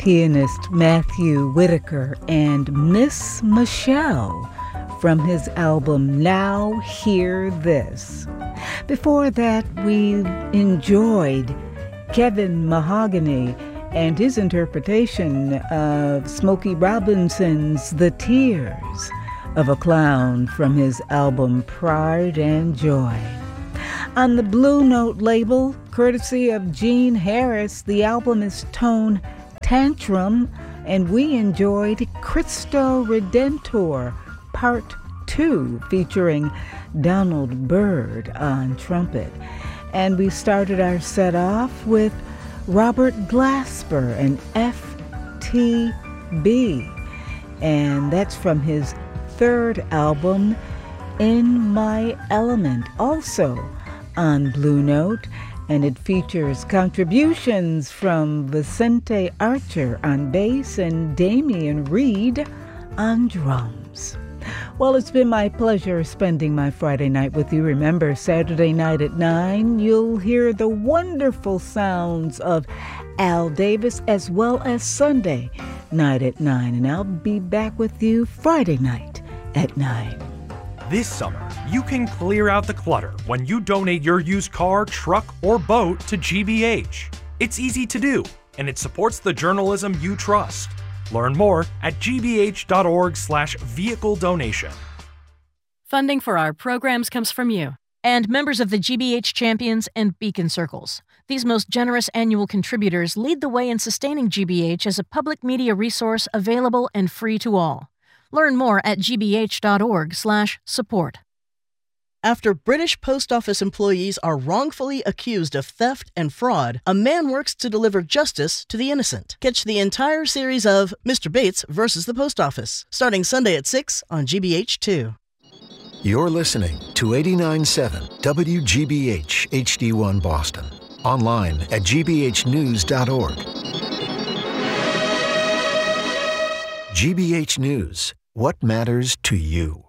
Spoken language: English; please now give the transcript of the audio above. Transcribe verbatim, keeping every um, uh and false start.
pianist Matthew Whitaker and Miss Michelle from his album Now Hear This. Before that, we enjoyed Kevin Mahogany and his interpretation of Smokey Robinson's The Tears of a Clown from his album Pride and Joy. On the Blue Note label, courtesy of Gene Harris, the album is Tone Tantrum, and we enjoyed Cristo Redentor Part two, featuring Donald Byrd on trumpet. And we started our set off with Robert Glasper and F T B, and that's from his third album, In My Element, also on Blue Note, and it features contributions from Vicente Archer on bass and Damian Reed on drums. Well, it's been my pleasure spending my Friday night with you. Remember, Saturday night at nine, you'll hear the wonderful sounds of Al Davis, as well as Sunday night at nine. And I'll be back with you Friday night at nine. This summer, you can clear out the clutter when you donate your used car, truck, or boat to G B H. It's easy to do, and it supports the journalism you trust. Learn more at g b h dot org slash vehicle donation. Funding for our programs comes from you and members of the G B H Champions and Beacon Circles. These most generous annual contributors lead the way in sustaining G B H as a public media resource available and free to all. Learn more at g b h dot org slash support. After British post office employees are wrongfully accused of theft and fraud, a man works to deliver justice to the innocent. Catch the entire series of Mister Bates versus the Post Office, starting Sunday at six on G B H two. You're listening to eighty-nine point seven W G B H H D one Boston. Online at g b h news dot org. G B H News. What matters to you?